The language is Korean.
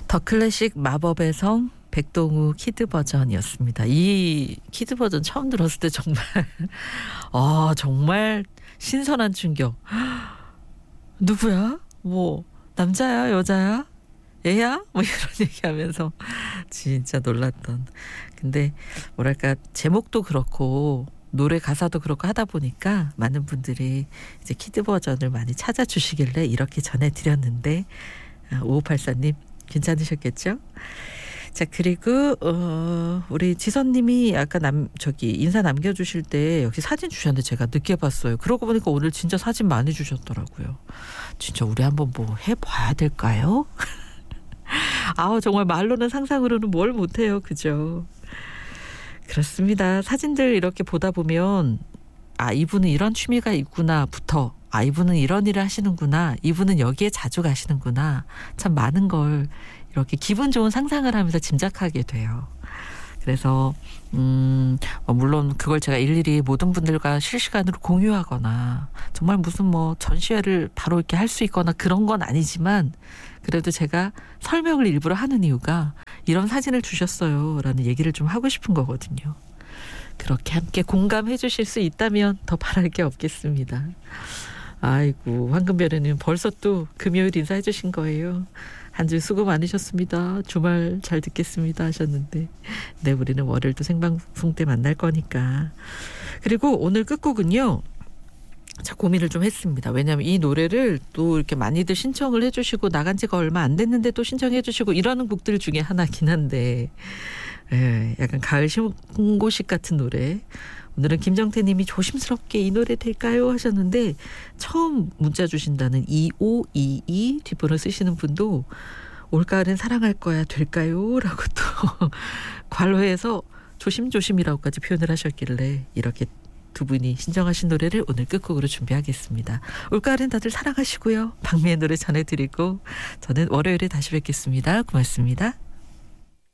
더 클래식 마법의 성 백동우 키드 버전이었습니다. 이 키드 버전 처음 들었을 때 정말 정말 신선한 충격. 누구야? 뭐 남자야? 여자야? 얘야? 뭐 이런 얘기하면서 진짜 놀랐던. 근데 뭐랄까 제목도 그렇고 노래 가사도 그렇고 하다 보니까 많은 분들이 이제 키드 버전을 많이 찾아주시길래 이렇게 전해드렸는데 5584님 괜찮으셨겠죠? 자, 그리고 우리 지선님이 아까 인사 남겨주실 때 역시 사진 주셨는데 제가 늦게 봤어요. 그러고 보니까 오늘 진짜 사진 많이 주셨더라고요. 진짜 우리 한번 뭐 해봐야 될까요? 정말 말로는 상상으로는 뭘 못해요. 그죠? 그렇습니다. 사진들 이렇게 보다 보면 이분은 이런 취미가 있구나부터 이분은 이런 일을 하시는구나, 이분은 여기에 자주 가시는구나, 참 많은 걸 이렇게 기분 좋은 상상을 하면서 짐작하게 돼요. 그래서 물론 그걸 제가 일일이 모든 분들과 실시간으로 공유하거나 정말 무슨 뭐 전시회를 바로 이렇게 할 수 있거나 그런 건 아니지만 그래도 제가 설명을 일부러 하는 이유가 이런 사진을 주셨어요 라는 얘기를 좀 하고 싶은 거거든요. 그렇게 함께 공감해 주실 수 있다면 더 바랄 게 없겠습니다. 아이고, 황금별에는 벌써 또 금요일 인사해 주신 거예요. 한 주 수고 많으셨습니다. 주말 잘 듣겠습니다 하셨는데, 네, 우리는 월요일도 생방송 때 만날 거니까. 그리고 오늘 끝곡은요, 자, 고민을 좀 했습니다. 왜냐하면 이 노래를 또 이렇게 많이들 신청을 해주시고 나간 지가 얼마 안 됐는데 또 신청해 주시고 이러는 곡들 중에 하나긴 한데, 약간 가을 신고식 같은 노래. 오늘은 김정태 님이 조심스럽게 이 노래 될까요 하셨는데, 처음 문자 주신다는 2522 뒷번호 쓰시는 분도 올가을엔 사랑할 거야 될까요? 라고 또 괄호해서 조심조심이라고까지 표현을 하셨길래 이렇게 두 분이 신청하신 노래를 오늘 끝곡으로 준비하겠습니다. 올가을엔 다들 사랑하시고요. 박미의 노래 전해드리고 저는 월요일에 다시 뵙겠습니다. 고맙습니다.